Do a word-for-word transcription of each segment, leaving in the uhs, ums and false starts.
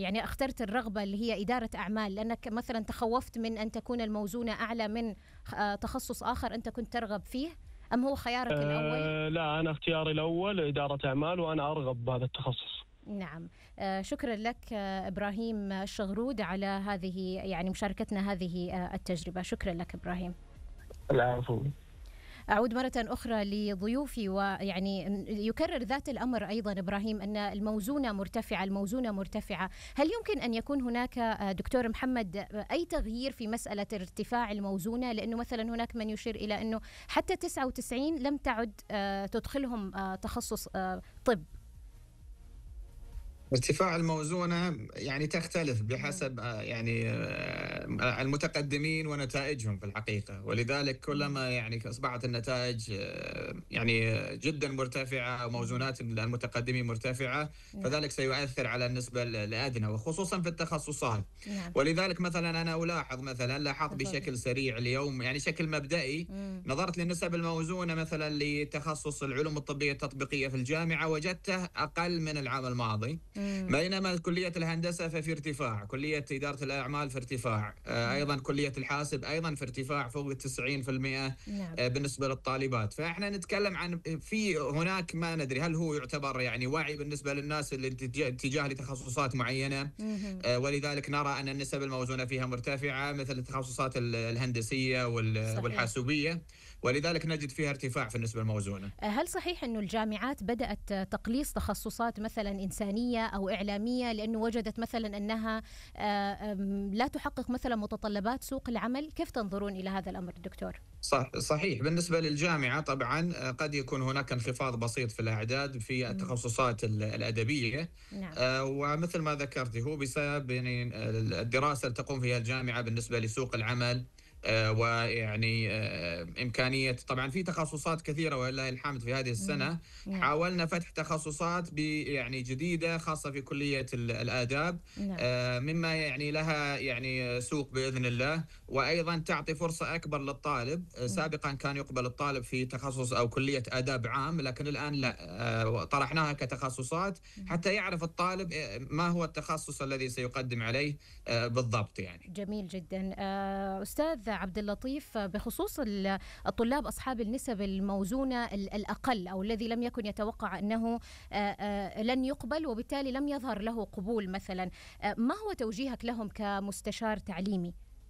يعني اخترت الرغبة اللي هي إدارة أعمال لأنك مثلا تخوفت من أن تكون الموزونة أعلى من آه، تخصص آخر أنت كنت ترغب فيه، أم هو خيارك الأول؟ أه لا، أنا اختياري الأول إدارة أعمال، وأنا أرغب بهذا التخصص. نعم. آه، شكرا لك آه، إبراهيم الشغرود على هذه يعني مشاركتنا هذه آه، التجربة. شكرا لك إبراهيم. العفو. أعود مرة أخرى لضيوفي، ويعني يكرر ذات الأمر أيضا إبراهيم أن الموزونة مرتفعة، الموزونة مرتفعة. هل يمكن أن يكون هناك دكتور محمد أي تغيير في مسألة ارتفاع الموزونة؟ لأنه مثلا هناك من يشير إلى أنه حتى تسعة وتسعين لم تعد تدخلهم تخصص طب. ارتفاع الموزونة يعني تختلف بحسب يعني المتقدمين ونتائجهم في الحقيقة، ولذلك كلما يعني أصبحت النتائج يعني جدا مرتفعة وموزونات المتقدمين مرتفعة، فذلك سيؤثر على النسبة الأدنى وخصوصا في التخصصات. ولذلك مثلا أنا ألاحظ مثلا لاحظت بشكل سريع اليوم يعني شكل مبدئي، نظرت للنسب الموزونة مثلا لتخصص العلوم الطبية التطبيقية في الجامعة وجدته أقل من العام الماضي. بينما كلية الهندسة ففي ارتفاع، كلية إدارة الأعمال في ارتفاع، آه أيضا كلية الحاسب أيضا في ارتفاع فوق التسعين في المئة آه بالنسبة للطالبات. فإحنا نتكلم عن في هناك ما ندري هل هو يعتبر يعني وعي بالنسبة للناس اللي اتجاه لتخصصات معينة، آه ولذلك نرى أن النسب الموزونة فيها مرتفعة مثل التخصصات الهندسية والحاسوبية، ولذلك نجد فيها ارتفاع في النسبة الموزونة. هل صحيح أنه الجامعات بدأت تقليص تخصصات مثلا إنسانية أو إعلامية لأنه وجدت مثلا أنها لا تحقق مثلا متطلبات سوق العمل؟ كيف تنظرون إلى هذا الأمر دكتور؟ صحيح، بالنسبة للجامعة طبعا قد يكون هناك انخفاض بسيط في الأعداد في التخصصات الأدبية. نعم. ومثل ما ذكرت هو بسبب يعني الدراسة اللي تقوم فيها الجامعة بالنسبة لسوق العمل، ويعني إمكانية طبعا في تخصصات كثيرة ولله الحمد في هذه السنة حاولنا فتح تخصصات يعني جديدة خاصة في كلية الآداب، مما يعني لها يعني سوق بإذن الله، وأيضا تعطي فرصة أكبر للطالب. سابقا كان يقبل الطالب في تخصص أو كلية آداب عام، لكن الآن لا، طرحناها كتخصصات حتى يعرف الطالب ما هو التخصص الذي سيقدم عليه بالضبط. يعني جميل جدا. أستاذ عبد اللطيف، بخصوص الطلاب أصحاب النسب الموزونة الأقل أو الذي لم يكن يتوقع أنه لن يقبل وبالتالي لم يظهر له قبول مثلا، ما هو توجيهك لهم كمستشار تعليمي؟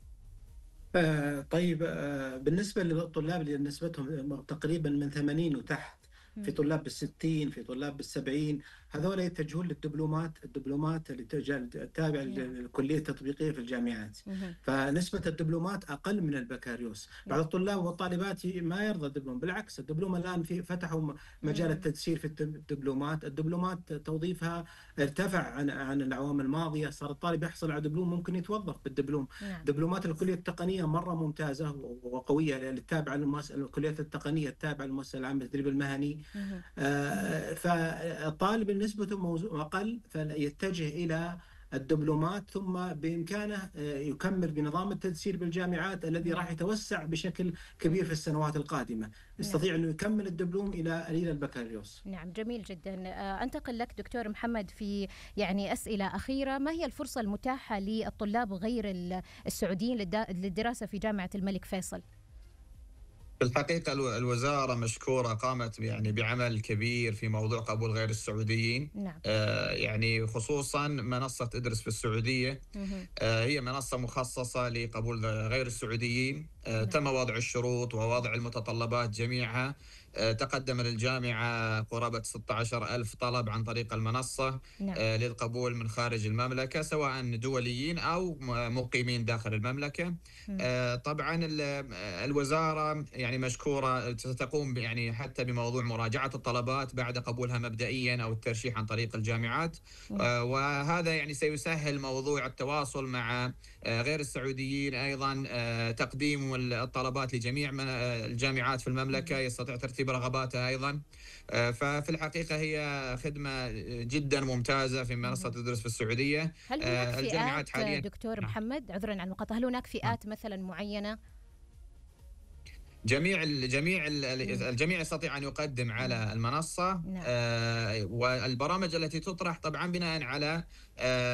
آه طيب، آه بالنسبة للطلاب اللي نسبتهم تقريبا من ثمانين وتحت، في طلاب بالستين، في طلاب بالسبعين، هذول يتجهون للدبلومات، الدبلومات اللي تابعة للكلية التطبيقية في الجامعات. فنسبة الدبلومات أقل من البكالوريوس. بعض الطلاب والطالبات ما يرضى الدبلوم، بالعكس الدبلوم الآن في فتحوا مجال التدسير في الدبلومات، الدبلومات توظيفها ارتفع عن عن الأعوام الماضية، صار الطالب يحصل على دبلوم ممكن يتوظف بالدبلوم. دبلومات الكلية التقنية مرة ممتازة وقوية، التابعة للكليات التقنية التابعة للمؤسسة العامة للتدريب المهني. آه فالطالب نسبته أقل فيتجه إلى الدبلومات، ثم بإمكانه يكمل بنظام التدسير بالجامعات الذي راح يتوسع بشكل كبير في السنوات القادمة، يستطيع أنه يكمل الدبلوم إلى إلى البكالوريوس. نعم، جميل جدا. أنتقل لك دكتور محمد في يعني أسئلة أخيرة. ما هي الفرصة المتاحة للطلاب غير السعوديين للدراسة في جامعة الملك فيصل؟ في الحقيقة الوزارة مشكورة قامت يعني بعمل كبير في موضوع قبول غير السعوديين. نعم. آه يعني خصوصا منصة ادرس في السعودية، آه هي منصة مخصصة لقبول غير السعوديين. آه نعم. تم وضع الشروط ووضع المتطلبات جميعها. آه تقدم للجامعة قرابة ستة عشر ألف طلب عن طريق المنصة. نعم. آه للقبول من خارج المملكة سواء دوليين أو مقيمين داخل المملكة. آه طبعا الوزارة يعني مشكورة ستقوم يعني حتى بموضوع مراجعة الطلبات بعد قبولها مبدئيا أو الترشيح عن طريق الجامعات. آه وهذا يعني سيسهل موضوع التواصل مع آه غير السعوديين، أيضا آه تقديم الطلبات لجميع الجامعات في المملكة، يستطيع ترتيب رغباتها أيضا. آه ففي الحقيقة هي خدمة جدا ممتازة في منصة تدرس في السعودية. هل هناك آه الجامعات فئات حاليا دكتور محمد، عذرا عن المقاطعة، هل هناك فئات مثلا معينة؟ جميع الجميع الجميع يستطيع أن يقدم على المنصة. آه والبرامج التي تطرح طبعا بناء على آه